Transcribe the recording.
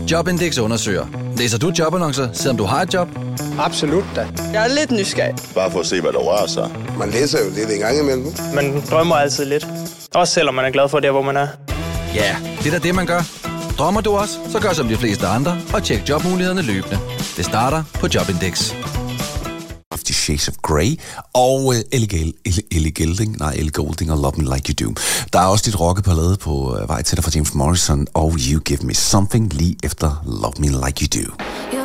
Jobindex undersøger. Læser du jobannoncer, selvom du har et job? Absolut da. Jeg er lidt nysgerrig. Bare for at se, hvad der rører sig. Man læser jo lidt en gang imellem. Man drømmer altid lidt. Også selvom man er glad for det, hvor man er. Ja, det er da det, man gør. Drømmer du også, så gør som de fleste andre og tjek jobmulighederne løbende. Det starter på Jobindex. 50 Shades of Grey og Ellie Goulding og Love Me Like You Do. Der er også lidt rockeballade på vej til dig fra James Morrison og You Give Me Something lige efter Love Me Like You Do.